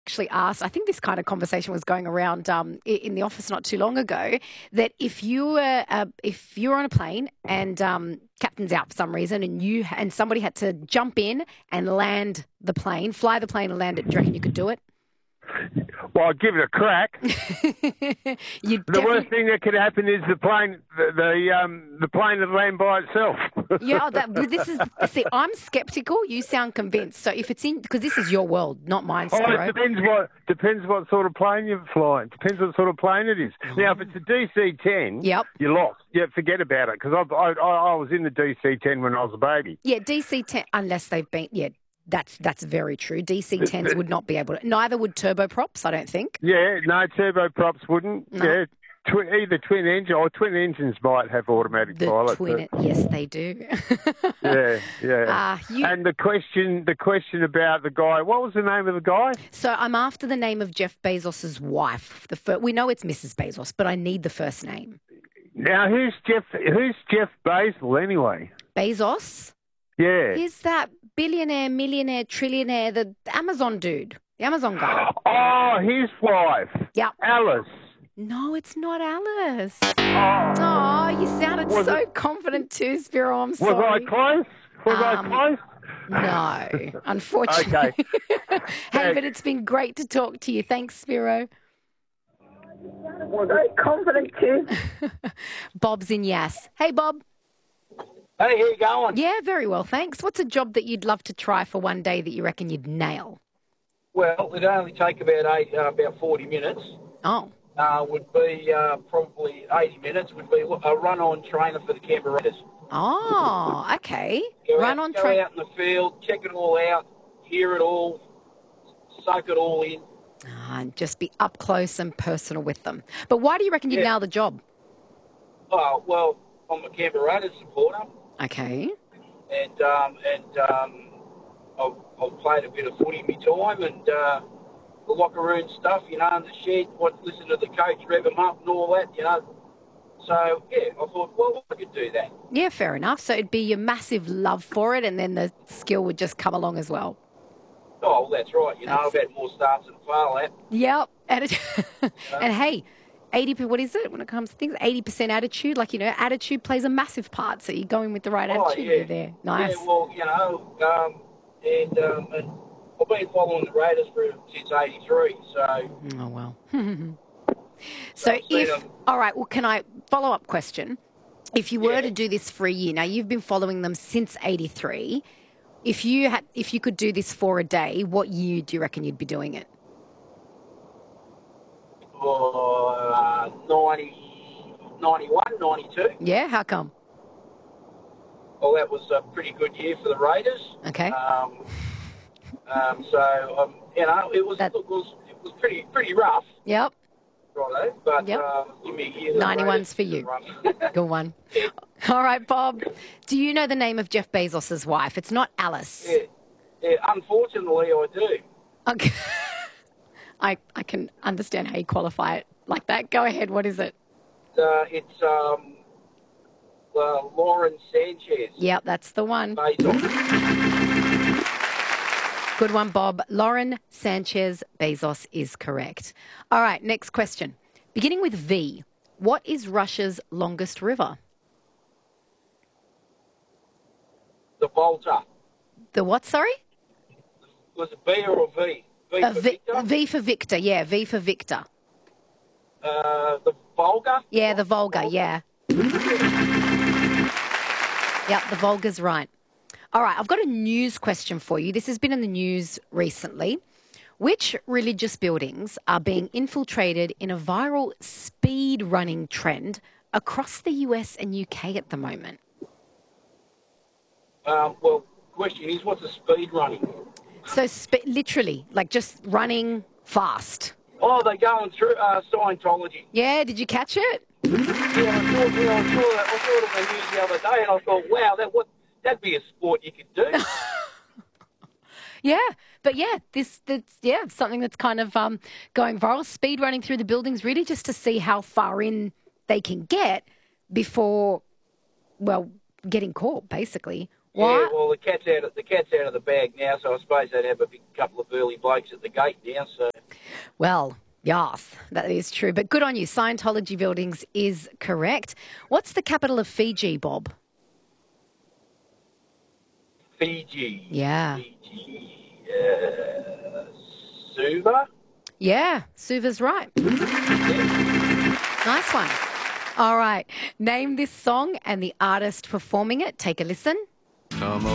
actually asked, I think this kind of conversation was going around in the office not too long ago, that if you're on a plane and captain's out for some reason and somebody had to jump in and land the plane, fly the plane and land it, do you reckon you could do it? Well, I'd give it a crack. The worst thing that could happen is the plane would land by itself. Yeah, see, I'm sceptical. You sound convinced. So if it's because this is your world, not mine, Spiro. It depends what sort of plane you're flying. Depends what sort of plane it is. Now, if it's a DC-10, yep, you're lost. Yeah, forget about it, because I was in the DC-10 when I was a baby. Yeah, DC-10, unless they've been, yeah. That's very true. DC-10s would not be able to. Neither would turboprops, I don't think. Yeah, no, turboprops wouldn't. No. Yeah, either twin engine or twin engines might have automatic pilot. Yes, they do. Yeah. And the question about the guy. What was the name of the guy? So I'm after the name of Jeff Bezos's wife. We know it's Mrs. Bezos, but I need the first name. Now, who's Jeff Bezos anyway? Bezos? Yeah. He's that billionaire, millionaire, trillionaire, the Amazon dude, the Amazon guy. Oh, his wife. Yep. Alice. No, it's not Alice. Oh, you sounded so confident too, Spiro. I'm sorry. Was I close? I close? No, unfortunately. Okay. Hey, but it's been great to talk to you. Thanks, Spiro. Was I confident too? Bob's in Yass. Hey, Bob. Hey, how you going? Yeah, very well, thanks. What's a job that you'd love to try for one day that you reckon you'd nail? Well, it'd only take about 40 minutes. Oh. Would be probably 80 minutes. Would be a run-on trainer for the Canberra Raiders. Oh, okay. Go out in the field, check it all out, hear it all, soak it all in. And just be up close and personal with them. But why do you reckon you'd nail the job? Oh, well, I'm a Canberra Raiders supporter. Okay. And I've played a bit of footy in my time, and the locker room stuff, in the shed, listen to the coach rev them up and all that, So, yeah, I thought, well, I could do that. Yeah, fair enough. So it'd be your massive love for it, and then the skill would just come along as well. Oh, well, that's right. I've had more starts than fail at. Yep. And hey, 80%, what is it when it comes to things? 80% attitude. Attitude plays a massive part. So you're going with the right attitude. Yeah. You're there. Nice. Yeah, well, and I've been following the Raiders since '83. So. Oh well. So all right. Well, can I follow up question? If you were to do this for a year, now you've been following them since '83. If you could do this for a day, what year do you reckon you'd be doing it? 91, 92. Yeah, how come? Well, that was a pretty good year for the Raiders. Okay. It was pretty rough. Yep. Righto, but give me a year. 91's for you. Good one. Yeah. All right, Bob. Do you know the name of Jeff Bezos' wife? It's not Alice. Yeah, unfortunately, I do. Okay. I can understand how you qualify it like that. Go ahead. What is it? It's Lauren Sanchez. Yep, that's the one. Good one, Bob. Lauren Sanchez Bezos is correct. All right, next question. Beginning with V, what is Russia's longest river? The Volta. The what, sorry? Was it B or a V? V for Victor? V for Victor, yeah, V for Victor. The Volga? Yeah, the Volga, yeah. Yep, the Volga's right. All right, I've got a news question for you. This has been in the news recently. Which religious buildings are being infiltrated in a viral speed running trend across the US and UK at the moment? Well, question is, what's a speed running? So literally, like just running fast. Oh, they're going through Scientology. Yeah, did you catch it? Yeah, I saw it on the news the other day, and I thought, wow, that'd be a sport you could do. Yeah, but that's something that's kind of going viral. Speed running through the buildings, really just to see how far in they can get before, getting caught, basically. What? Yeah, well, the cat's out of the bag now, so I suppose they'd have a big couple of burly blokes at the gate now. So Well, yes, that is true. But good on you. Scientology buildings is correct. What's the capital of Fiji, Bob? Fiji. Yeah. Fiji. Suva? Yeah, Suva's right. Nice one. All right. Name this song and the artist performing it. Take a listen.